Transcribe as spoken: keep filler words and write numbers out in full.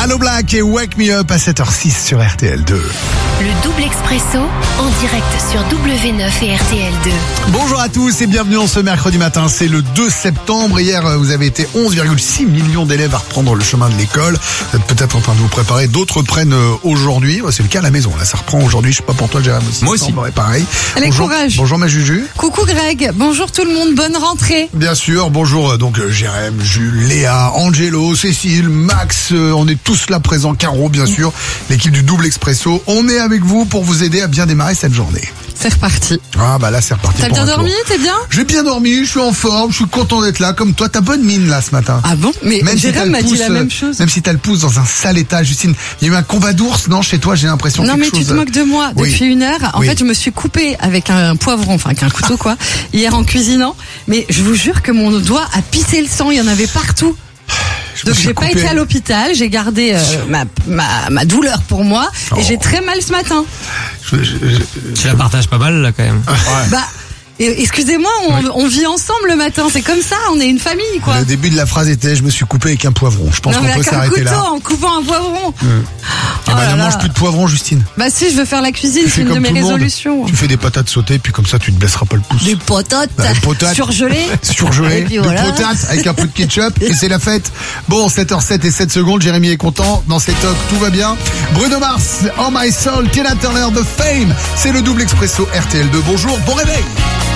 Allo Black et Wake Me Up à sept heures six sur R T L deux. Le double expresso en direct sur W neuf et R T L deux. Bonjour à tous et bienvenue en ce mercredi matin. C'est le deux septembre. Hier, vous avez été onze virgule six millions d'élèves à reprendre le chemin de l'école. Vous êtes peut-être en train de vous préparer. D'autres prennent aujourd'hui. C'est le cas à la maison. Là, ça reprend aujourd'hui. Je sais pas pour toi, Jérôme aussi. Moi aussi. Ouais, pareil. Allez, bonjour, courage. Bonjour ma Juju. Coucou Greg, bonjour tout le monde, bonne rentrée. Bien sûr, bonjour donc Jérôme, Jules, Léa, Angelo, Cécile, Max, euh, on est tous là présents, Caro bien sûr, l'équipe du double expresso. On est avec vous pour vous aider à bien démarrer cette journée. C'est reparti. Ah bah là c'est reparti. T'as pour bien un tour. dormi, t'es bien? J'ai bien dormi, je suis en forme, je suis content d'être là. Comme toi, t'as bonne mine là ce matin. Ah bon? Mais Même si t'as Jérôme le m'a dit pouce, la euh, même chose. Même si t'as le pouce dans un sale état, Justine. Il y a eu un combat d'ours, non, chez toi, j'ai l'impression. Non quelque mais tu chose, te moques de moi oui. depuis une heure. En Oui. fait, je me suis coupée avec un poivron, enfin avec un couteau quoi, hier en cuisinant. Mais je vous jure que mon doigt a pissé le sang, il y en avait partout. Je me Donc suis j'ai pas coupé. été à l'hôpital, j'ai gardé euh, ma, ma ma douleur pour moi et Oh. j'ai très mal ce matin. Je- je- je- Tu la partages pas mal là quand même. Bah et- excusez-moi, on, on vit ensemble le matin, c'est comme ça, on est une famille quoi. Le début de la phrase était je me suis coupé avec un poivron. Je pense Non qu'on mais peut avec un s'arrêter couteau là. en coupant un poivron. Eh Oh ben, là ne là. mange plus de poivron, Justine. Bah si, je veux faire la cuisine, Tu c'est fais une de comme mes tout le monde. résolutions. Tu fais des patates sautées, puis comme ça tu te blesseras pas le pouce. Des pototes, Bah, des potates. surgelées. Surgelé, Et puis de voilà. potates avec un peu de ketchup et c'est la fête. Bon, sept heures sept et sept secondes, Jérémy est content, dans ses tocs, tout va bien. Bruno Mars, Oh My Soul, Tina Turner, The Fame, c'est le double expresso R T L deux. Bonjour, bon réveil.